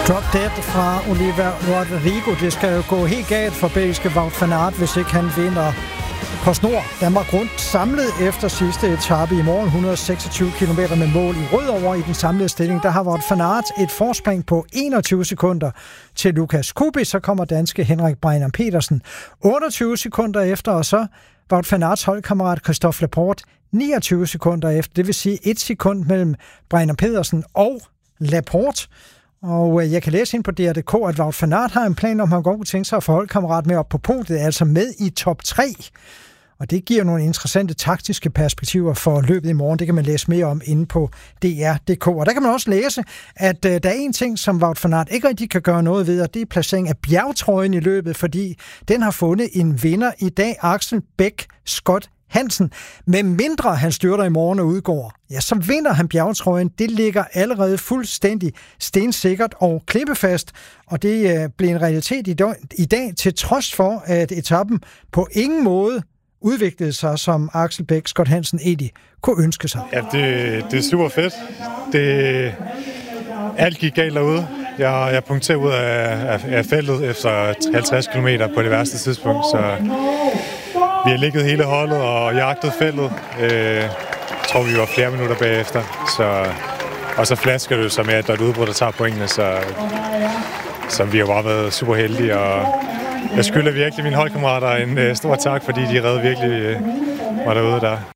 Drop Dead fra Oliver Rodrigo. Det skal jo gå helt galt for belgiske Wout van Aert, hvis ikke han vinder på snor. Danmark rundt samlet efter sidste etape i morgen. 126 km med mål i Rødovre i den samlede stilling. Der har Wout van Aert et forspring på 21 sekunder til Lukas Kubi. Så kommer danske Henrik Breinan Petersen 28 sekunder efter, og så Wout van Aerts holdkammerat Christophe Laporte 29 sekunder efter. Det vil sige 1 sekund mellem Breinan Petersen og Laporte. Og jeg kan læse ind på DR.dk, at Wout van Aert har en plan om, at han godt kunne tænke sig at få holdkammerat med op på podiet, altså med i top 3. Og det giver nogle interessante taktiske perspektiver for løbet i morgen. Det kan man læse mere om inde på DR.dk. Og der kan man også læse, at der er en ting, som Wout van Aert ikke rigtig kan gøre noget ved, og det er placering af bjergtrøjen i løbet, fordi den har fundet en vinder i dag, Axel Bech Scott Hansen. Med mindre han styrter i morgen og udgår, ja, så vinder han bjergtrøjen. Det ligger allerede fuldstændig stensikkert og klippefast, og det blev en realitet i dag, til trods for, at etappen på ingen måde udviklede sig, som Axel Bech Scott Hansen egentlig kunne ønske sig. Ja, det er super fedt. Alt gik galt derude. Jeg punkterede ud af feltet efter 50 km på det værste tidspunkt, så vi har ligget hele holdet og jagtet feltet. Jeg tror, vi var flere minutter bagefter. Og så flasker det så med, at der er et udbrud, der tager pointene. Så vi har bare været super heldige. Og jeg skylder virkelig mine holdkammerater en stor tak, fordi de reddede virkelig mig derude der.